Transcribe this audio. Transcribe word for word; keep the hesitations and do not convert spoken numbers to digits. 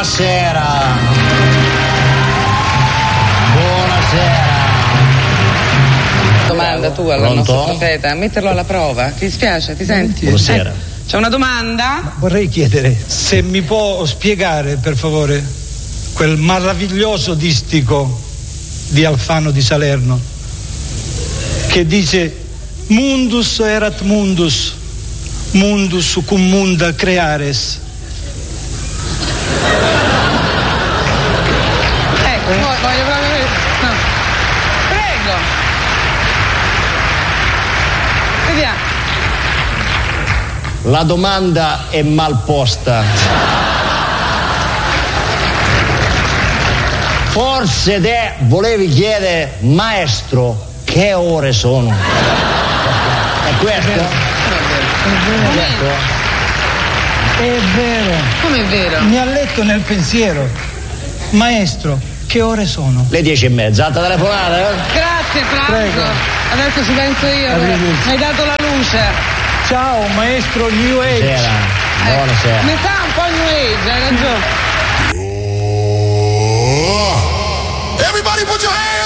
Buonasera. Buonasera. Domanda tu al Pronto? nostro profeta, metterlo alla prova. Ti dispiace? Ti senti? Buonasera. Eh, c'è una domanda? Ma vorrei chiedere se mi può spiegare, per favore, quel meraviglioso distico di Alfano di Salerno che dice mundus erat mundus, mundus cum munda creares. Ecco, eh? voglio proprio vedere. No. Prego. Vediamo. La domanda è mal posta. Forse te volevi chiedere, maestro, che ore sono? È questo? È vero. È vero. Come è vero? Mi ha letto nel pensiero. Maestro, che ore sono? Le dieci e mezza, alta telefonata, eh? Grazie Franco. Prego. Adesso ci penso io. Arrivederci. Mi hai dato la luce. Ciao, maestro New Age. Buonasera. Eh, Buonasera. Mi sa un po' New